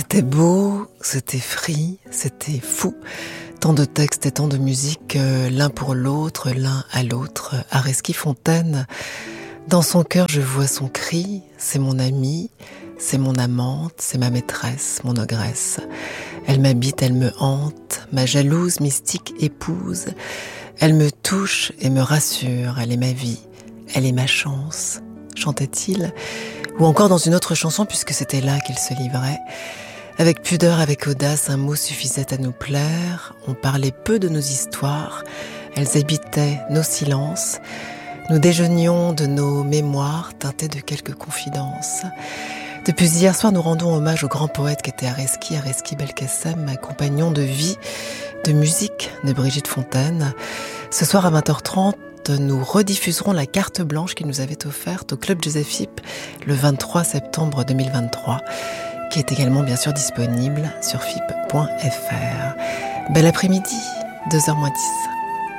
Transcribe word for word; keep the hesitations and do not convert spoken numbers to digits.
C'était beau, c'était free, c'était fou. Tant de textes et tant de musique, euh, l'un pour l'autre, l'un à l'autre. Areski-Fontaine, dans son cœur je vois son cri, c'est mon amie, c'est mon amante, c'est ma maîtresse, mon ogresse. Elle m'habite, elle me hante, ma jalouse, mystique épouse. Elle me touche et me rassure, elle est ma vie, elle est ma chance, chantait-il. Ou encore dans une autre chanson, puisque c'était là qu'il se livrait. Avec pudeur, avec audace, un mot suffisait à nous plaire. On parlait peu de nos histoires, elles habitaient nos silences. Nous déjeunions de nos mémoires teintées de quelques confidences. Depuis hier soir, nous rendons hommage au grand poète qu'était Areski, Areski Belkacem, compagnon de vie, de musique de Brigitte Fontaine. Ce soir à vingt heures trente, nous rediffuserons la carte blanche qu'il nous avait offerte au Club Joseph Hip le vingt-trois septembre deux mille vingt-trois, qui est également bien sûr disponible sur fip point f r. Bel après-midi, deux heures moins dix.